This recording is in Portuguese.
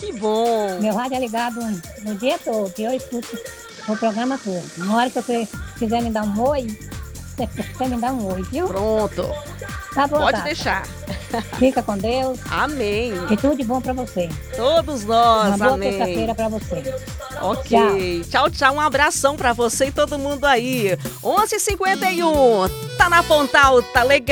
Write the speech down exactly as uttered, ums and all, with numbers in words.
Que bom. Meu rádio é ligado no dia todo e eu escuto o programa todo. Na hora que você quiser me dar um oi, você, você me dá um oi, viu? Pronto. Tá bom, Pode Tata. deixar. Fica com Deus Amém. e tudo de bom pra você. Todos nós, Uma boa amém. terça-feira pra você. Ok. Tchau, tchau. Um abração pra você e todo mundo aí. onze e cinquenta e um. Tá na Pontal, tá legal.